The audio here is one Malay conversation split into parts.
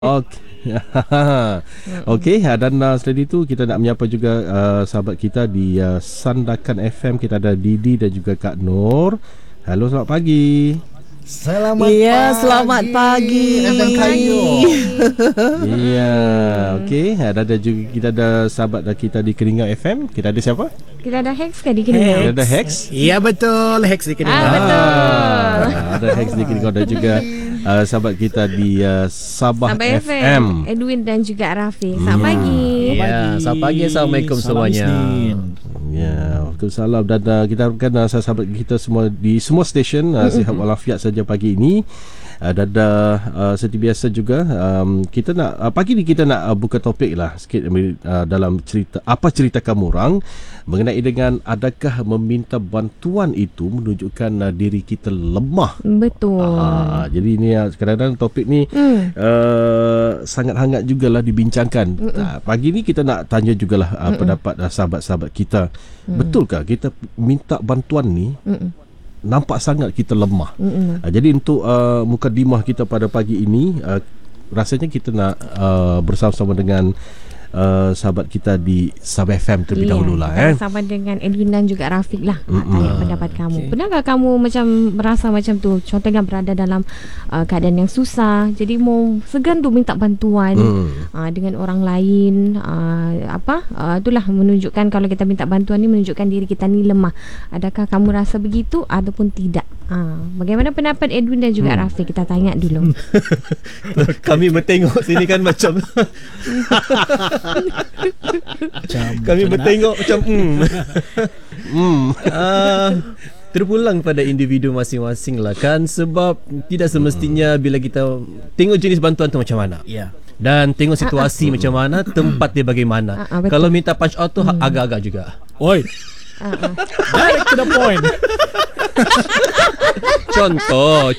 Okey. Okey, dan selain itu kita nak menyapa juga sahabat kita di Sandakan FM. Kita ada Didi dan juga Kak Nur. Halo, selamat pagi. Selamat pagi. Selamat pagi. Ya, okey. Dan ada juga kita ada sahabat kita di Keningau FM. Kita ada siapa? Kita ada Hex ke di Keningau? Kita ada Hex. Ya betul, Hex di Keningau. Betul. Ada Hex di Keningau dan juga sahabat kita di Sabah FM. Edwin dan juga Rafi. Selamat pagi. Ya, selamat pagi. Assalamualaikum semuanya. Ya, Waalaikumsalam. Dan kita harapkan sahabat kita semua di semua stesen sihat walafiat saja pagi ini. Dan seperti biasa juga kita nak pagi ni kita nak buka topik lah sikit dalam cerita kamu orang mengenai dengan adakah meminta bantuan itu menunjukkan diri kita lemah. Betul. Jadi ni kadang-kadang topik ni sangat hangat jugalah dibincangkan. Pagi ni kita nak tanya jugalah pendapat sahabat-sahabat kita. Betulkah kita minta bantuan ni nampak sangat kita lemah. Jadi untuk mukadimah kita pada pagi ini, rasanya kita nak bersama-sama dengan sahabat kita di Sabah FM terlebih dahulu lah. Sama dengan Edwin dan juga Rafiq lah. Tanya pendapat kamu. Pernahkah kamu macam merasa macam tu? Contohnya berada dalam keadaan yang susah, jadi mau segan tu minta bantuan dengan orang lain. Itulah menunjukkan kalau kita minta bantuan ni menunjukkan diri kita ni lemah. Adakah kamu rasa begitu ataupun tidak? Bagaimana pendapat Edwin dan juga Rafiq? Kita tanya dulu. Kami bertengok sini kan macam kami bertengok macam terpulang pada individu masing-masing lah kan, sebab tidak semestinya bila kita tengok jenis bantuan tu macam mana dan tengok situasi macam mana, tempat dia bagaimana. Kalau minta punch out tu agak-agak juga. Oi, direct to the point. Contoh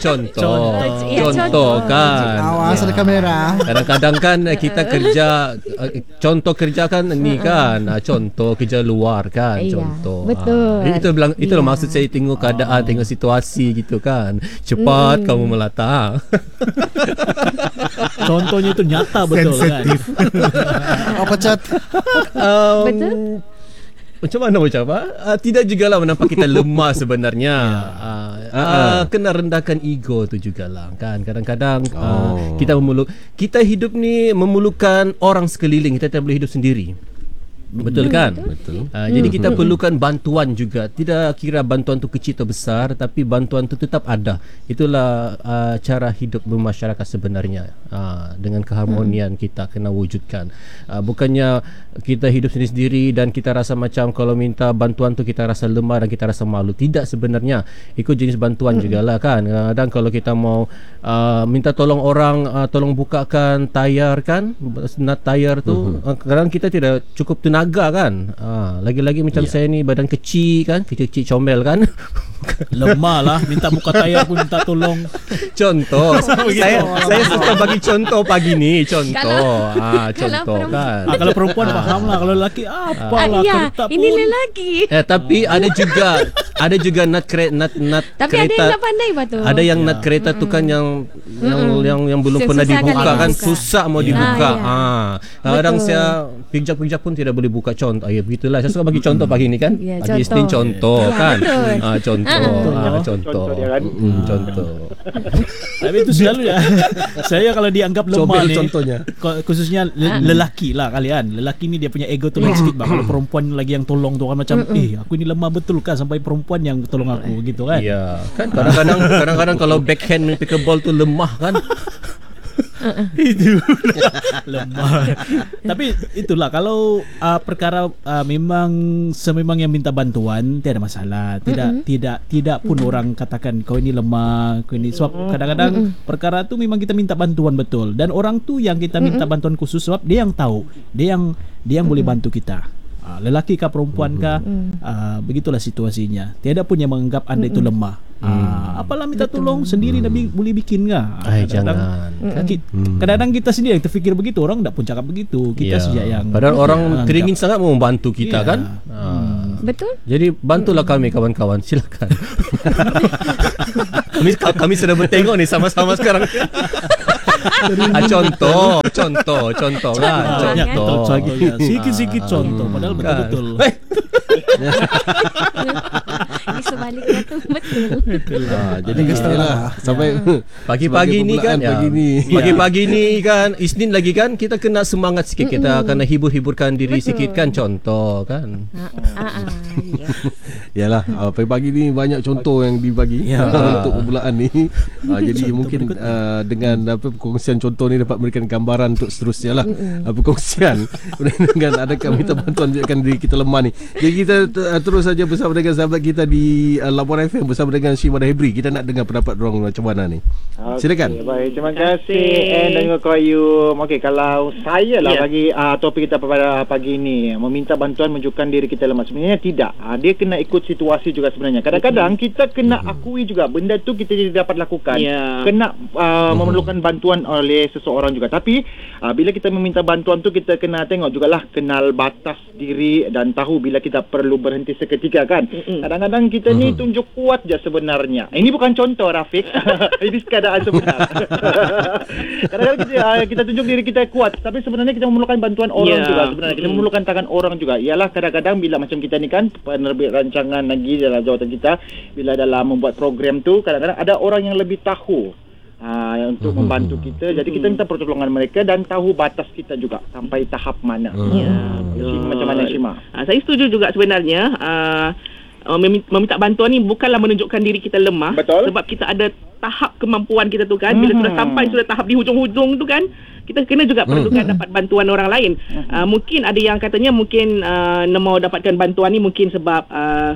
kan. Awas ada kamera. Kadang-kadang kan kita kerja, contoh kerja kan ni kan, contoh kerja luar kan, contoh. Betul. Itulah maksud saya, tengok keadaan, tengok situasi gitu kan. Cepat kamu melata. Contohnya itu nyata betul kan. Apa cat? Betul. Macam mana tidak jugalah menampak kita lemah sebenarnya. Kena rendahkan ego tu jugalah kan. Kadang-kadang kita hidup ni memerlukan orang sekeliling. Kita tak boleh hidup sendiri. Betul kan? Betul. Jadi kita perlukan bantuan juga. Tidak kira bantuan tu kecil atau besar, tapi bantuan tu tetap ada. Itulah cara hidup bermasyarakat sebenarnya. Dengan keharmonian kita kena wujudkan. Bukannya kita hidup sendiri-sendiri dan kita rasa macam kalau minta bantuan tu kita rasa lemah dan kita rasa malu. Tidak sebenarnya. Ikut jenis bantuan jugalah kan. Kadang kalau kita mau minta tolong orang, tolong bukakan tayar kan, nut tayar tu, kadang kita tidak cukup tenaga kan. Lagi-lagi macam saya ni badan kecil kan, kecil-kecil comel kan. Lemah lah, minta buka tayar pun minta tolong. Contoh. saya suka bagi contoh pagi ni. Contoh kan. Kalau perempuan faham lah. Kalau lelaki apalah kereta pun. Ini lelaki. Tapi ada juga nut Tapi kereta. ada yang tak pandai batu. Ada yang nut kereta tu kan yang belum pernah dibuka kan, susah mau dibuka. Kadang saya pijak pun tidak boleh buka contoh. Begitulah. Saya suka bagi contoh pagi ni kan. Pagi Isnin contoh kan. Contoh. Tapi itu selalu ya. Saya kalau dianggap lemah ni, contohnya. Khususnya lelaki lah kalian. Lelaki ni dia punya ego tu lain sikit bang. Kalau perempuan lagi yang tolong tu kan macam aku ni lemah betul kan sampai perempuan yang tolong aku gitu kan. Iya. Kan kadang-kadang kalau backhand pickleball tu lemah kan. Itu lemah. Tapi itulah kalau perkara memang sememang yang minta bantuan tiada masalah. Tidak pun orang katakan kau ini lemah, kau ini, sebab kadang-kadang perkara tu memang kita minta bantuan betul, dan orang tu yang kita minta bantuan khusus sebab dia yang tahu, dia yang boleh bantu kita. Lelaki kah perempuan kah, begitulah situasinya. Tiada pun yang menganggap anda itu lemah. Apalah minta tolong sendiri Nabi boleh bikin kah? Kadang-kadang kita sendiri yang terfikir begitu, orang tak pun cakap begitu. Kita saja yang padahal orang teringin sangat membantu kita kan. Betul? Jadi bantulah kami kawan-kawan, silakan. kami sudah bertengok ni sama-sama sekarang. Contoh kan. Contoh. Sikit-sikit contoh padahal betul-betul. Di sebaliknya tu betul. Jadi lah sampai Pagi-pagi ni kan pagi-pagi ni kan Isnin lagi kan kita kena semangat sikit, kita kena hibur-hiburkan diri sikit kan, contoh kan. Yalah, pagi-pagi ni banyak contoh yang dibagi untuk permulaan ni. Jadi mungkin dengan perkongsian contoh ni dapat memberikan gambaran untuk seterusnya lah. Perkongsian dengan adakah minta bantuan menunjukkan diri kita lemah ni. Jadi kita terus saja bersama dengan sahabat kita di Labuan FM bersama dengan Shima dan Hebri. Kita nak dengar pendapat diorang macam mana ni. Silakan. Baik, terima kasih dan juga Koyum. Okey, kalau saya lah bagi topik kita pada pagi ni, meminta bantuan menunjukkan diri kita lemah, sebenarnya tidak. Dia kena ikut situasi juga sebenarnya. Kadang-kadang kita kena akui juga benda tu kita tidak dapat lakukan. Kena memerlukan bantuan oleh seseorang juga. Tapi bila kita meminta bantuan tu, kita kena tengok jugalah, kenal batas diri dan tahu bila kita perlu berhenti seketika kan. Kadang-kadang kita ni tunjuk kuat je sebenarnya. Ini bukan contoh, Rafiq. Ini keadaan sebenar. Kadang-kadang kita tunjuk diri kita kuat, tapi sebenarnya kita memerlukan bantuan orang juga sebenarnya. Kita memerlukan tangan orang juga. Ialah kadang-kadang bila macam kita ni kan, penerbit rancangan lagi dalam jawatan kita, bila dalam membuat program tu, kadang-kadang ada orang yang lebih tahu untuk membantu kita. Jadi kita minta pertolongan mereka dan tahu batas kita juga sampai tahap mana. Macam mana Shima? Saya setuju juga sebenarnya. Meminta bantuan ni bukanlah menunjukkan diri kita lemah. Betul. Sebab kita ada tahap kemampuan kita tu kan. Bila sudah sampai tahap di hujung-hujung tu kan, kita kena juga perlukan dapat bantuan orang lain. Mungkin ada yang katanya mungkin mau dapatkan bantuan ni mungkin sebab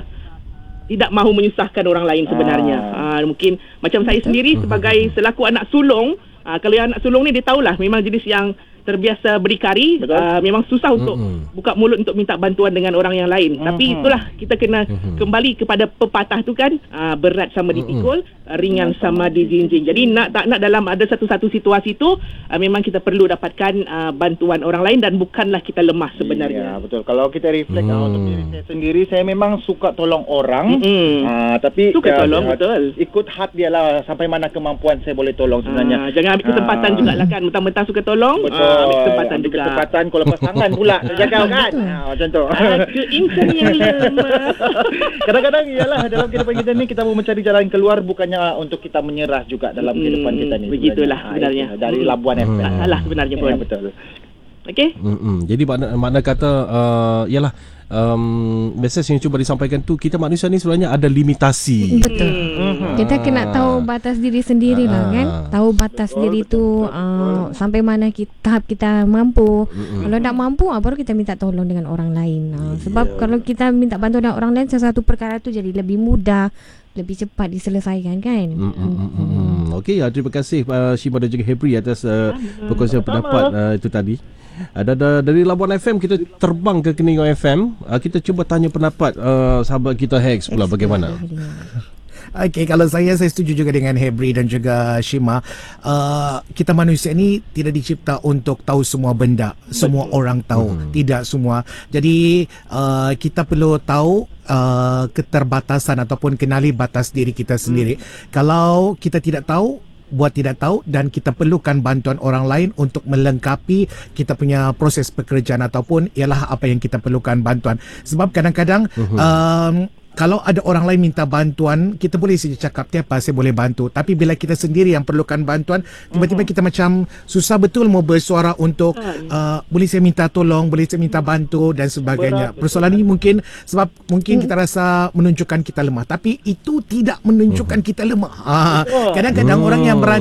tidak mahu menyusahkan orang lain sebenarnya. Mungkin macam saya sendiri sebagai selaku anak sulung, kalau yang anak sulung ni dia tahulah memang jenis yang terbiasa berdikari, memang susah untuk buka mulut untuk minta bantuan dengan orang yang lain. Tapi itulah, kita kena kembali kepada pepatah tu kan, berat sama dipikul, ringan sama dijinjing. Jadi nak tak nak dalam ada satu-satu situasi tu, memang kita perlu dapatkan bantuan orang lain dan bukanlah kita lemah sebenarnya. Ya, betul. Kalau kita reflect untuk diri saya sendiri, saya memang suka tolong orang. Tapi suka tolong, betul. Ikut hat dia lah sampai mana kemampuan saya boleh tolong sebenarnya. Jangan ambil kesempatan jugalah kan, mentang-mentang suka tolong. Betul. Ambil kesempatan juga. Kesempatan kalau lepas tangan pula jaga kan. Macam tu. Insan yang lemah. Kadang-kadang ialah dalam kehidupan kita ni, kita mau mencari jalan keluar, bukannya untuk kita menyerah juga dalam kehidupan kita ni. Begitulah sebenarnya. Dari Labuan FM. Salah sebenarnya pun. Ya, betul. Okey. Jadi makna kata ialah mesej yang cuba disampaikan tu, kita manusia ni sebenarnya ada limitasi. Betul. Kita kena tahu batas diri sendiri lah kan. Tahu batas diri tu sampai mana tahap kita mampu. Kalau tak mampu, baru kita minta tolong dengan orang lain. Sebab kalau kita minta bantuan dengan orang lain, sesuatu perkara tu jadi lebih mudah, lebih cepat diselesaikan kan. Okey, terima kasih Shima dan juga Hebri atas perkongsian pendapat itu tadi. Dari Labuan FM kita terbang ke Keningau FM. Kita cuba tanya pendapat sahabat kita Hex pula bagaimana. Okey, kalau saya setuju juga dengan Hebri dan juga Shima. Kita manusia ni tidak dicipta untuk tahu semua benda. Semua orang tahu, tidak semua. Jadi kita perlu tahu keterbatasan ataupun kenali batas diri kita sendiri. Kalau kita tidak tahu, buat tidak tahu, dan kita perlukan bantuan orang lain untuk melengkapi kita punya proses pekerjaan ataupun ialah apa yang kita perlukan bantuan. Sebab kadang-kadang kalau ada orang lain minta bantuan, kita boleh saja cakap tiapa saya boleh bantu. Tapi bila kita sendiri yang perlukan bantuan, tiba-tiba kita macam susah betul mau bersuara untuk boleh saya minta tolong, boleh saya minta bantu dan sebagainya. Persoalan ini mungkin sebab mungkin kita rasa menunjukkan kita lemah, tapi itu tidak menunjukkan kita lemah. Kadang-kadang orang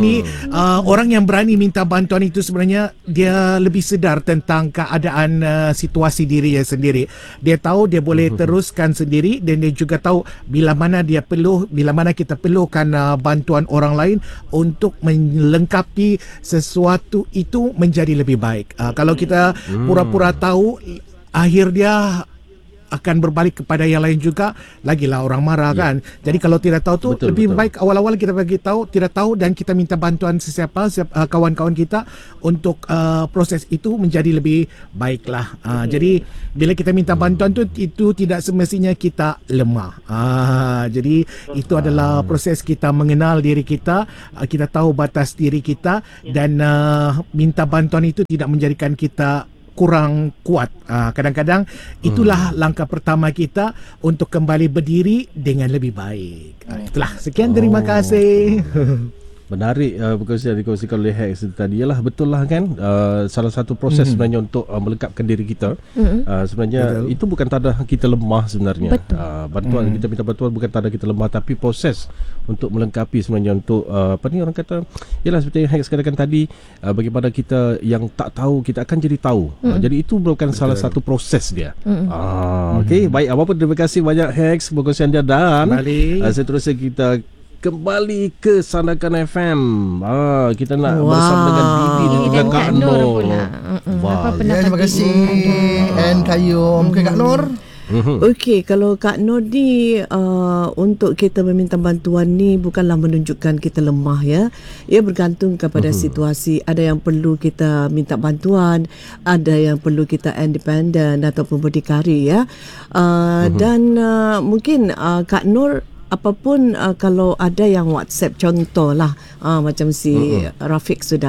yang berani minta bantuan itu sebenarnya dia lebih sedar tentang keadaan situasi dirinya sendiri. Dia tahu dia boleh teruskan sendiri, dan dia juga tahu bila mana kita perlukan bantuan orang lain untuk melengkapi sesuatu itu menjadi lebih baik. Kalau kita pura-pura tahu, akhir dia akan berbalik kepada yang lain juga, lagilah orang marah kan. Jadi kalau tidak tahu tu lebih baik awal-awal kita bagi tahu, tidak tahu, dan kita minta bantuan sesiapa kawan-kawan kita untuk proses itu menjadi lebih baiklah. Jadi bila kita minta bantuan tu, itu tidak semestinya kita lemah. Jadi itu adalah proses kita mengenal diri kita, kita tahu batas diri kita, dan minta bantuan itu tidak menjadikan kita kurang kuat. Kadang-kadang itulah langkah pertama kita untuk kembali berdiri dengan lebih baik. Itulah, sekian, terima kasih. Menarik perkongsian dikongsikan oleh Hex tadi. Yalah, betul lah kan, salah satu proses sebenarnya untuk melengkapkan diri kita. Sebenarnya itu bukan tanda kita lemah sebenarnya. Bantuan kita minta bantuan bukan tanda kita lemah, tapi proses untuk melengkapi sebenarnya untuk apa ni orang kata, yalah seperti yang Hex katakan tadi, bagaimana kita yang tak tahu kita akan jadi tahu. Jadi itu merupakan salah satu proses dia. Okey, baik, apa pun terima kasih banyak Hex perkongsian dia, dan seterusnya kita kembali ke Sandakan FM. Kita nak bersama dengan Bibi dan juga Kak Nur. Terima kasih And Kayum. Okey Kak Nur. Okey, kalau Kak Nur ni untuk kita meminta bantuan ni bukanlah menunjukkan kita lemah ya. Ia bergantung kepada situasi. Ada yang perlu kita minta bantuan, ada yang perlu kita independen ataupun berdikari ya. Dan mungkin Kak Nur, apapun kalau ada yang WhatsApp contohlah macam si Rafiq sudah,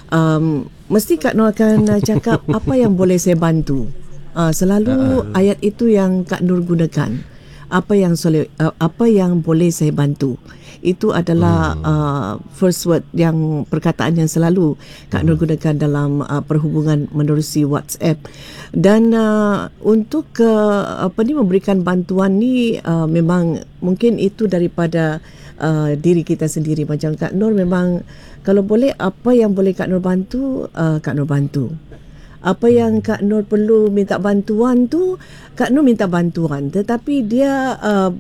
mesti Kak Nur akan cakap apa yang boleh saya bantu. Selalu ayat itu yang Kak Nur gunakan. Apa yang boleh saya bantu. Itu adalah first word, yang perkataan yang selalu Kak Nur gunakan dalam perhubungan menerusi WhatsApp. Dan untuk memberikan bantuan ni memang mungkin itu daripada diri kita sendiri. Macam Kak Nur memang kalau boleh, apa yang boleh Kak Nur bantu, Kak Nur bantu. Apa yang Kak Nur perlu minta bantuan tu, Kak Nur minta bantuan. Tetapi dia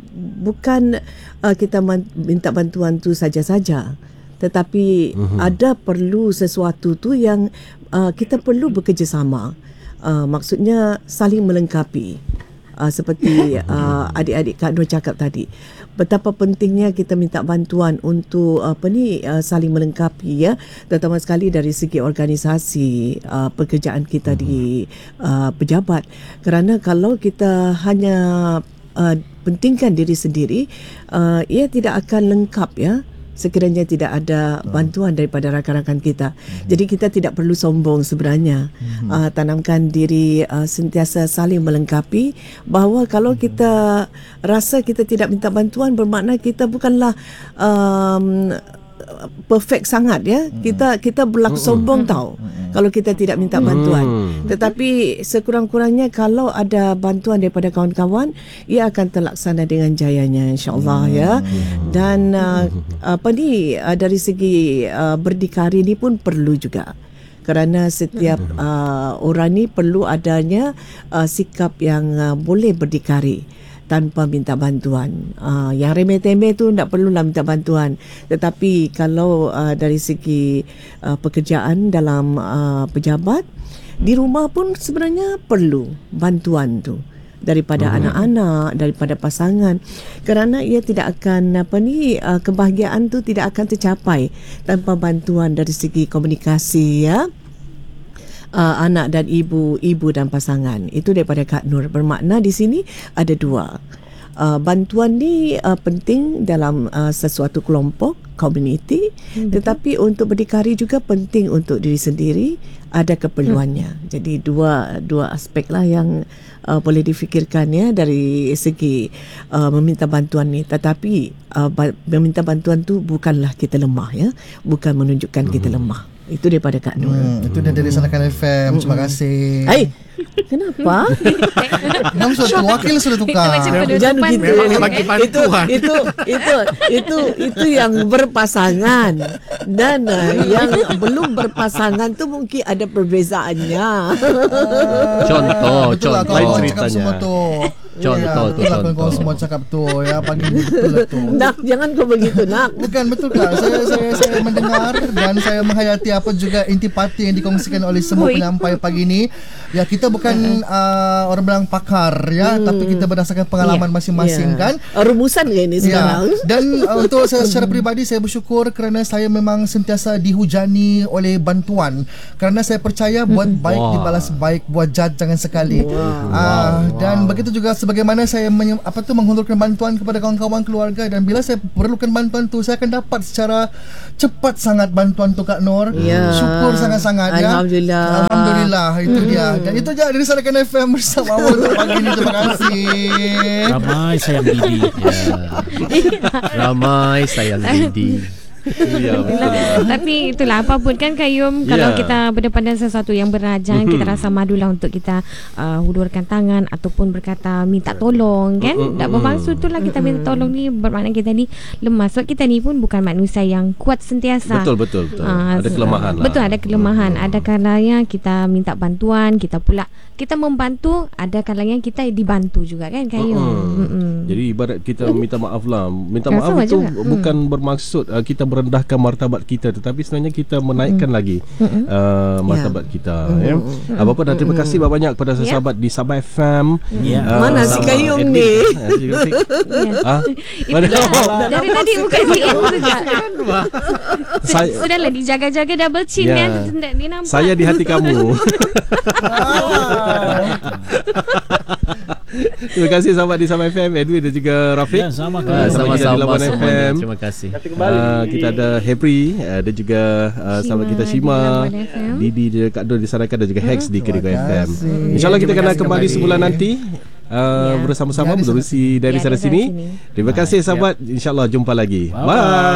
bukan kita minta bantuan tu saja-saja. Tetapi ada perlu sesuatu tu yang kita perlu bekerjasama. Maksudnya saling melengkapi. Seperti adik-adik Kak Nur cakap tadi, betapa pentingnya kita minta bantuan untuk saling melengkapi ya, terutama sekali dari segi organisasi pekerjaan kita di pejabat. Kerana kalau kita hanya pentingkan diri sendiri, ia tidak akan lengkap ya, sekiranya tidak ada bantuan daripada rakan-rakan kita. Jadi kita tidak perlu sombong sebenarnya. Tanamkan diri sentiasa saling melengkapi, bahawa kalau kita rasa kita tidak minta bantuan, bermakna kita bukanlah perfect sangat ya. Kita berlaku sombong tahu kalau kita tidak minta bantuan. Tetapi sekurang-kurangnya kalau ada bantuan daripada kawan-kawan, ia akan terlaksana dengan jayanya insya-Allah ya. Dan dari segi berdikari ni pun perlu juga. Kerana setiap orang ni perlu adanya sikap yang boleh berdikari tanpa minta bantuan. Yang remeh-temeh tu tak perlulah minta bantuan. Tetapi kalau dari segi pekerjaan dalam pejabat, di rumah pun sebenarnya perlu bantuan tu daripada anak-anak, daripada pasangan. Kerana ia tidak akan kebahagiaan tu tidak akan tercapai tanpa bantuan dari segi komunikasi ya. Anak dan ibu dan pasangan. Itu daripada Kak Nur. Bermakna di sini ada dua. Bantuan ni penting dalam sesuatu kelompok, community, tetapi untuk berdikari juga penting untuk diri sendiri, ada keperluannya. Jadi dua aspek lah yang boleh difikirkan ya dari segi meminta bantuan ni. Tetapi meminta bantuan tu bukanlah kita lemah ya, bukan menunjukkan kita lemah. Itu daripada Kak Nur. Itu dia dari Sandakan FM. Terima kasih. Hai, kenapa? Nam sudah wakil sudah tukar. Jangan gitu. Bagi bantuan. Itu yang berpasangan, dan yang belum berpasangan tu mungkin ada perbezaannya. Contoh betul lah, lain kau ceritanya. cakap semua tu. Contoh tu, itulah contoh. kawan-kawan semua cakap tu ya, pagi ni betul lah tu. Nak, jangan kau begitu nak. Bukan, betul Kak. Saya mendengar dan saya menghayati apa juga intipati yang dikongsikan oleh semua penyampai pagi ni. Ya, kita bukan orang bilang pakar ya, tapi kita berdasarkan pengalaman masing-masing kan. Rumusan ke ini sekarang? Dan untuk saya secara peribadi saya bersyukur kerana saya memang sentiasa dihujani oleh bantuan. Kerana saya percaya buat baik dibalas baik, buat jahat jangan sekali. Dan begitu juga sebagaimana saya menghulurkan bantuan kepada kawan-kawan keluarga, dan bila saya perlukan bantuan tu saya akan dapat secara cepat sangat bantuan tu Kak Nur. Syukur sangat-sangat ya. Alhamdulillah, itu dia. Dan itu je dari Sarakan FM bersama awak untuk pagi ni. Terima kasih. Ramai sayang Didi. Ramai sayang Didi. Tapi itulah apapun kan Qayyum, kalau kita berdepan dengan sesuatu yang berajang, kita rasa malulah untuk kita hulurkan tangan ataupun berkata minta tolong kan. Tak bermaksud itulah kita minta tolong ni bermakna kita ni lemah. Sebab kita ni pun bukan manusia yang kuat sentiasa. Betul. Ada kelemahan lah. Betul, ada kelemahan. Ada kalanya kita minta bantuan, kita membantu, ada kalanya kita dibantu juga kan Qayyum. Jadi ibarat kita minta maaf lah. Minta maaf Sama itu juga. bukan bermaksud kita merendahkan martabat kita, tetapi sebenarnya kita menaikkan lagi martabat kita ya. Apa-apa, dan terima kasih banyak kepada sahabat di Sabah FM. Mana si Qayyum ni? Dari tadi bukan dia saja. Sudahlah dijaga-jaga double chin kan. Dia nampak. Saya di hati kamu. Terima kasih sahabat di Sabah FM, Edwin dan juga Rafiq. Ya, sama Sama-sama Labuan semuanya. FM. Terima kasih. Kita ada Hebri dan juga sahabat kita Shima, di Labuan FM. Didi di Kak Dor di Sarakan dan juga Hex di Kedigo FM. InsyaAllah kita akan kembali sebulan nanti bersama-sama menerusi dari sana sini. Terima kasih sahabat. InsyaAllah jumpa lagi. Bye.